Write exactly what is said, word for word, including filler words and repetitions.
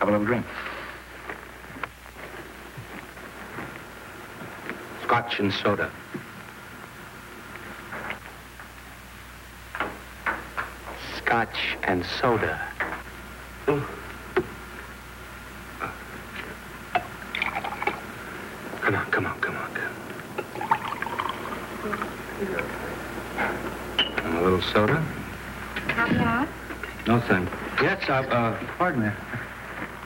Have a little drink. Scotch and soda. Scotch and soda. Ooh. Come on, come on, come on, come on. And a little soda? Caviar? No, thank you. Yes, uh, uh, pardon me.